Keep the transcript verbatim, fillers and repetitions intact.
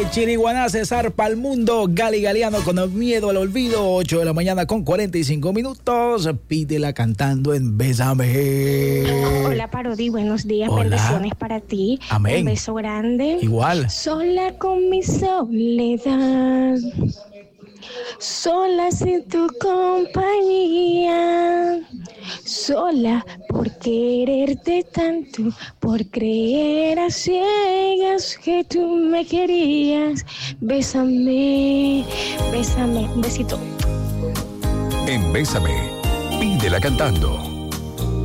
Chiriguaná, César Palmundo, Gali Galeano con el miedo al olvido, ocho de la mañana con cuarenta y cinco minutos. Pídela cantando en Bésame. Hola, Parodi, buenos días, Hola. bendiciones para ti. Amén. Un beso grande. Igual. Sola con mi soledad, sola sin tu compañía, sola por quererte tanto, por creer a ciegas que tú me querías. Bésame, bésame, un besito. En Bésame, pídela cantando.